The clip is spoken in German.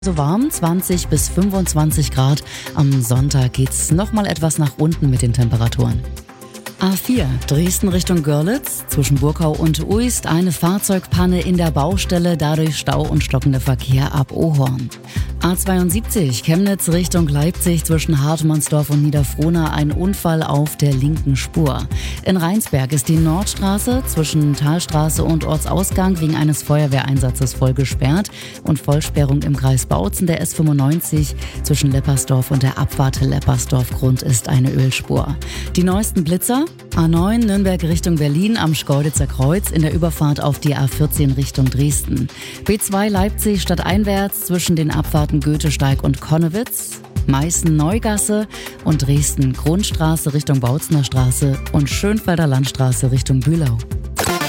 So warm, 20 bis 25 Grad. Am Sonntag geht's nochmal etwas nach unten mit den Temperaturen. A4, Dresden Richtung Görlitz, zwischen Burkau und Uist eine Fahrzeugpanne in der Baustelle, dadurch Stau und stockender Verkehr ab Ohorn. A72, Chemnitz Richtung Leipzig, zwischen Hartmannsdorf und Niederfrohna ein Unfall auf der linken Spur. In Rheinsberg ist die Nordstraße zwischen Talstraße und Ortsausgang wegen eines Feuerwehreinsatzes voll gesperrt und Vollsperrung im Kreis Bautzen. Der S95 zwischen Leppersdorf und der Abfahrt Leppersdorf-Grund ist eine Ölspur. Die neuesten Blitzer: A9 Nürnberg Richtung Berlin am Schkeuditzer Kreuz in der Überfahrt auf die A14 Richtung Dresden. B2 Leipzig stadteinwärts zwischen den Abfahrten Goethesteig und Konnewitz. Meißen Neugasse und Dresden Grundstraße Richtung Bautzener Straße und Schönfelder Landstraße Richtung Bühlau.